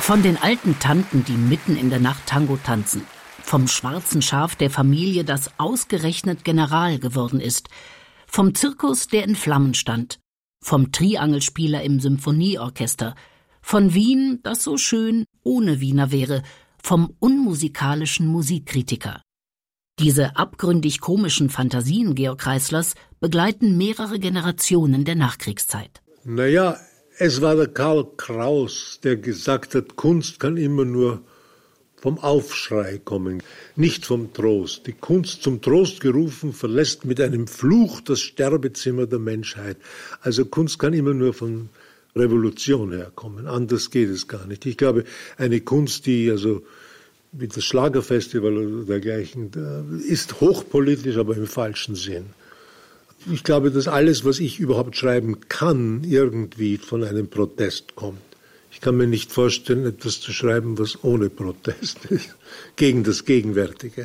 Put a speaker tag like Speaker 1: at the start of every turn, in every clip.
Speaker 1: Von den alten Tanten, die mitten in der Nacht Tango tanzen, vom schwarzen Schaf der Familie, das ausgerechnet General geworden ist, vom Zirkus, der in Flammen stand, vom Triangelspieler im Symphonieorchester, von Wien, das so schön ohne Wiener wäre, vom unmusikalischen Musikkritiker. Diese abgründig komischen Fantasien Georg Kreislers begleiten mehrere Generationen der Nachkriegszeit.
Speaker 2: Naja, es war der Karl Kraus, der gesagt hat, Kunst kann immer nur vom Aufschrei kommen, nicht vom Trost. Die Kunst, zum Trost gerufen, verlässt mit einem Fluch das Sterbezimmer der Menschheit. Also Kunst kann immer nur von Revolution herkommen, anders geht es gar nicht. Ich glaube, eine Kunst, die also wie das Schlagerfestival oder dergleichen, ist hochpolitisch, aber im falschen Sinn. Ich glaube, dass alles, was ich überhaupt schreiben kann, irgendwie von einem Protest kommt. Ich kann mir nicht vorstellen, etwas zu schreiben, was ohne Protest ist, gegen das Gegenwärtige.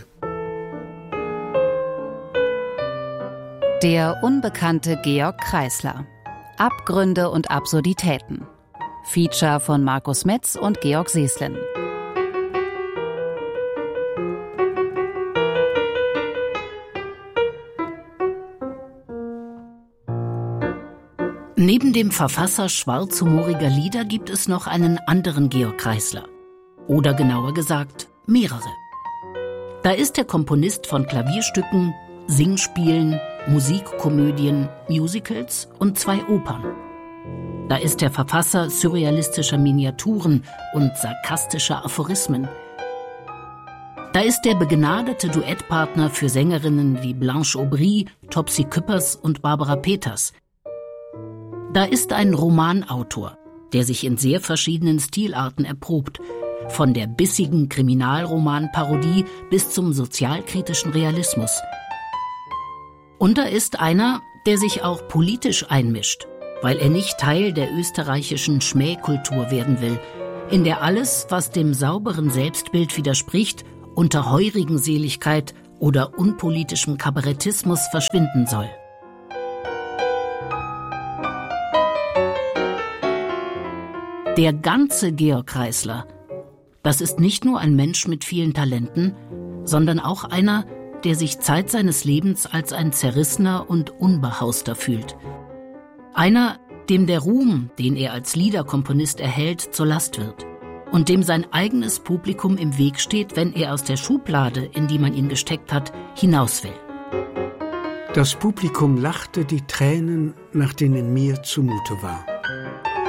Speaker 3: Der unbekannte Georg Kreisler. Abgründe und Absurditäten. Feature von Markus Metz und Georg Seslin.
Speaker 1: Neben dem Verfasser schwarzhumoriger Lieder gibt es noch einen anderen Georg Kreisler. Oder genauer gesagt, mehrere. Da ist der Komponist von Klavierstücken, Singspielen, Musikkomödien, Musicals und 2 Opern. Da ist der Verfasser surrealistischer Miniaturen und sarkastischer Aphorismen. Da ist der begnadete Duettpartner für Sängerinnen wie Blanche Aubry, Topsy Küppers und Barbara Peters. Da ist ein Romanautor, der sich in sehr verschiedenen Stilarten erprobt, von der bissigen Kriminalromanparodie bis zum sozialkritischen Realismus. Und da ist einer, der sich auch politisch einmischt, weil er nicht Teil der österreichischen Schmähkultur werden will, in der alles, was dem sauberen Selbstbild widerspricht, unter Heurigenseligkeit oder unpolitischem Kabarettismus verschwinden soll. Der ganze Georg Kreisler, das ist nicht nur ein Mensch mit vielen Talenten, sondern auch einer, der sich Zeit seines Lebens als ein Zerrissener und Unbehauster fühlt. Einer, dem der Ruhm, den er als Liederkomponist erhält, zur Last wird und dem sein eigenes Publikum im Weg steht, wenn er aus der Schublade, in die man ihn gesteckt hat, hinaus will.
Speaker 4: Das Publikum lachte die Tränen, nach denen mir zumute war.